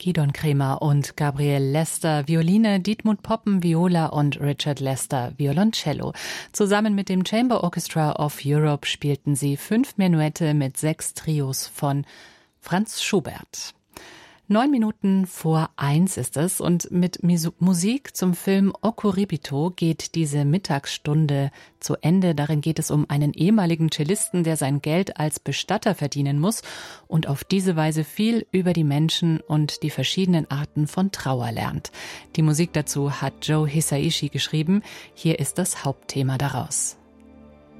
Gidon Kremer und Gabriel Lester Violine, Dietmut Poppen Viola und Richard Lester Violoncello. Zusammen mit dem Chamber Orchestra of Europe spielten sie 5 Menuette mit 6 Trios von Franz Schubert. 1:09 ist es und mit Musik zum Film Okuribito geht diese Mittagsstunde zu Ende. Darin geht es um einen ehemaligen Cellisten, der sein Geld als Bestatter verdienen muss und auf diese Weise viel über die Menschen und die verschiedenen Arten von Trauer lernt. Die Musik dazu hat Joe Hisaishi geschrieben. Hier ist das Hauptthema daraus.